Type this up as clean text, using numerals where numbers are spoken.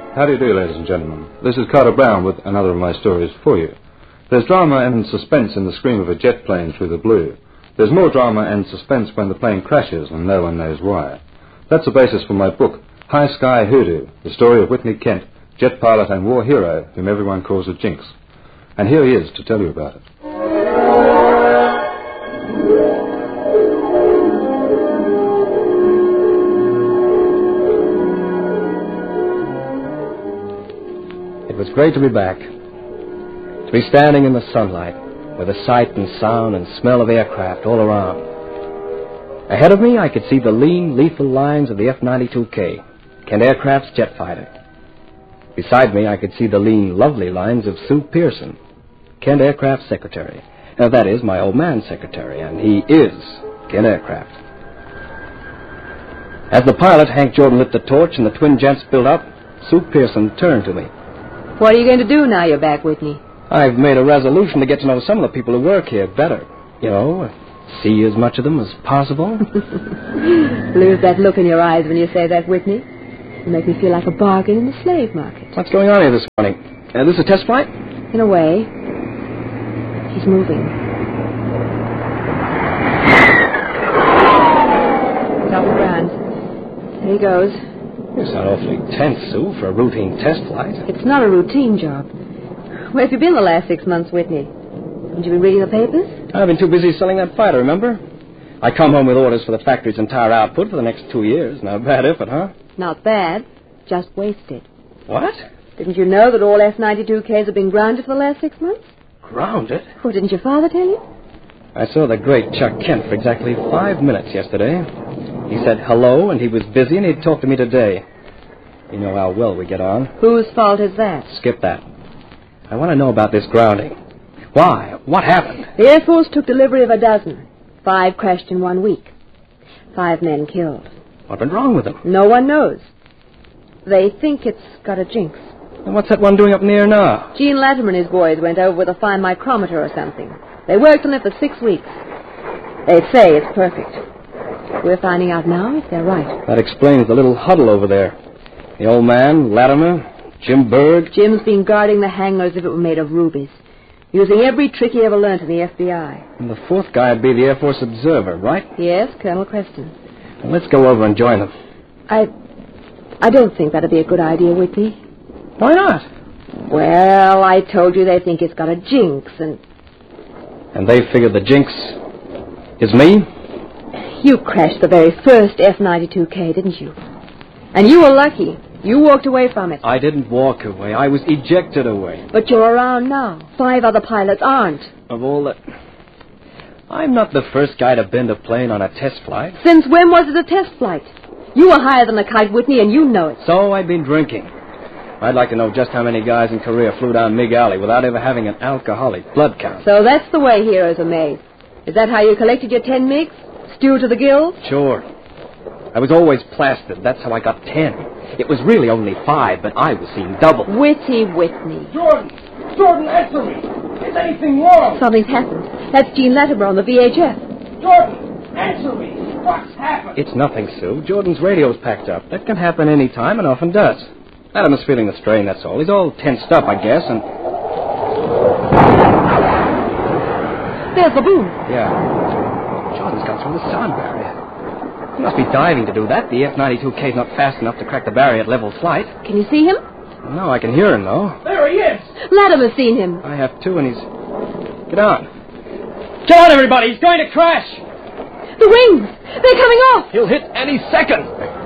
How do you do, ladies and gentlemen? This is Carter Brown with another of my stories for you. There's drama and suspense in the scream of a jet plane through the blue. There's more drama and suspense when the plane crashes and no one knows why. That's the basis for my book, High Sky Hoodoo, the story of Whitney Kent, jet pilot and war hero whom everyone calls a jinx. And here he is to tell you about it. It was great to be back. To be standing in the sunlight with the sight and sound and smell of aircraft all around. Ahead of me, I could see the lean, lethal lines of the F-92K, Kent Aircraft's jet fighter. Beside me, I could see the lean, lovely lines of Sue Pearson, Kent Aircraft's secretary. Now, that is my old man's secretary, and he is Kent Aircraft. As the pilot, Hank Jordan, lit the torch and the twin jets built up, Sue Pearson turned to me. What are you going to do now you're back, Whitney? I've made a resolution to get to know some of the people who work here better. You know, see as much of them as possible. Lose that look in your eyes when you say that, Whitney. You make me feel like a bargain in the slave market. What's going on here this morning? This is a test flight? In a way. He's moving. Top of ground. There he goes. You sound awfully tense, Sue, for a routine test flight. It's not a routine job. Where have you been the last 6 months, Whitney? Haven't you been reading the papers? I've been too busy selling that fighter, remember? I come home with orders for the factory's entire output for the next 2 years. Not a bad effort, huh? Not bad. Just wasted. What? Didn't you know that all F-92Ks have been grounded for the last 6 months? Grounded? Oh, didn't your father tell you? I saw the great Chuck Kent for exactly 5 minutes yesterday. He said hello, and he was busy, and he'd talk to me today. You know how well we get on. Whose fault is that? Skip that. I want to know about this grounding. Why? What happened? The Air Force took delivery of a dozen. 5 crashed in 1 week. 5 men killed. What went wrong with them? No one knows. They think it's got a jinx. And what's that one doing up in the air now? Gene Latimer and his boys went over with a fine micrometer or something. They worked on it for 6 weeks. They say it's perfect. We're finding out now if they're right. That explains the little huddle over there. The old man, Latimer, Jim Berg. Jim's been guarding the hangar as if it were made of rubies, using every trick he ever learned in the FBI. And the fourth guy would be the Air Force observer, right? Yes, Colonel Creston. Well, let's go over and join them. I don't think that'd be a good idea, Whitney. Why not? Well, I told you they think it's got a jinx, and... And they figure the jinx is me? You crashed the very first F-92K, didn't you? And you were lucky. You walked away from it. I didn't walk away. I was ejected away. But you're around now. 5 other pilots aren't. Of all that... I'm not the first guy to bend a plane on a test flight. Since when was it a test flight? You were higher than a kite, Whitney, and you know it. So I've been drinking. I'd like to know just how many guys in Korea flew down Mig Alley without ever having an alcoholic blood count. So that's the way heroes are made. Is that how you collected your 10 MiGs? Stewed to the gills? Sure. I was always plastered. That's how I got 10. It was really only 5, but I was seeing double. Witty Whitney. Jordan! Jordan, answer me! Is anything wrong? Something's happened. That's Gene Latimer on the VHF. Jordan, answer me! What's happened? It's nothing, Sue. Jordan's radio's packed up. That can happen any time and often does. Adam is feeling the strain, that's all. He's all tensed up, I guess, and... There's the boom. Yeah. Jordan's got through the sound barrier. He must be diving to do that. The F-92K's not fast enough to crack the barrier at level flight. Can you see him? No, I can hear him, though. There he is! Latimer's seen him. I have too, and he's... Get on. Get on, everybody! He's going to crash! The wings! They're coming off! He'll hit any second!